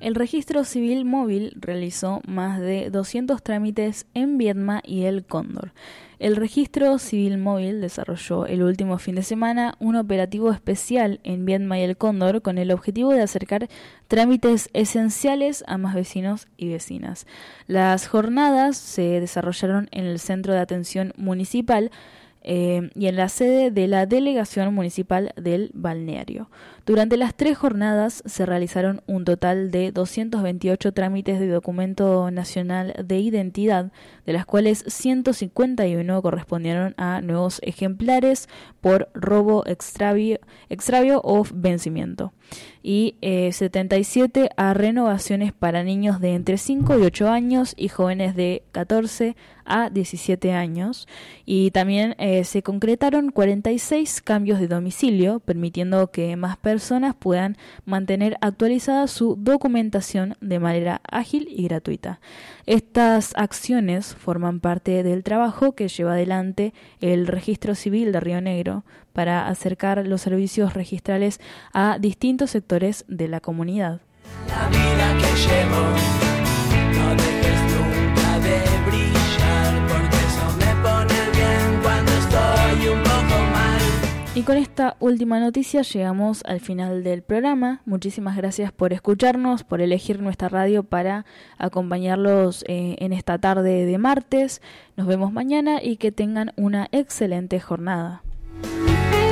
El Registro Civil Móvil realizó más de 200 trámites en Viedma y El Cóndor. El Registro Civil Móvil desarrolló el último fin de semana un operativo especial en Viedma y El Cóndor con el objetivo de acercar trámites esenciales a más vecinos y vecinas. Las jornadas se desarrollaron en el Centro de Atención Municipal y en la sede de la Delegación Municipal del Balneario. Durante las 3 jornadas se realizaron un total de 228 trámites de documento nacional de identidad, de las cuales 151 correspondieron a nuevos ejemplares por robo, extravio o vencimiento, y 77 a renovaciones para niños de entre 5 y 8 años y jóvenes de 14 a 17 años, y también se concretaron 46 cambios de domicilio, permitiendo que más personas puedan mantener actualizada su documentación de manera ágil y gratuita. Estas acciones forman parte del trabajo que lleva adelante el Registro Civil de Río Negro para acercar los servicios registrales a distintos sectores de la comunidad. La vida que llevo, no dejes nunca de brillar, porque eso me pone bien cuando estoy un poco mal. Y con esta última noticia llegamos al final del programa. Muchísimas gracias por escucharnos, por elegir nuestra radio para acompañarlos en esta tarde de martes. Nos vemos mañana y que tengan una excelente jornada.